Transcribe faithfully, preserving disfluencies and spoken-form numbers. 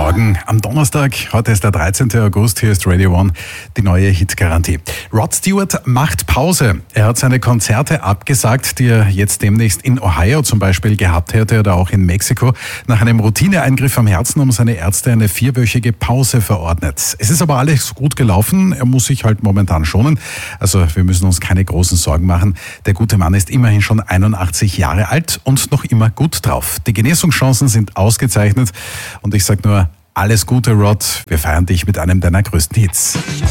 Morgen am Donnerstag. Heute ist der dreizehnten August. Hier ist Radio One, die neue Hitgarantie. Rod Stewart macht Pause. Er hat seine Konzerte abgesagt, die er jetzt demnächst in Ohio zum Beispiel gehabt hätte oder auch in Mexiko. Nach einem Routineeingriff am Herzen haben seine Ärzte eine vierwöchige Pause verordnet. Es ist aber alles gut gelaufen. Er muss sich halt momentan schonen. Also wir müssen uns keine großen Sorgen machen. Der gute Mann ist immerhin schon einundachtzig Jahre alt und noch immer gut drauf. Die Genesungschancen sind ausgezeichnet und ich sag nur, alles Gute, Rod. Wir feiern dich mit einem deiner größten Hits.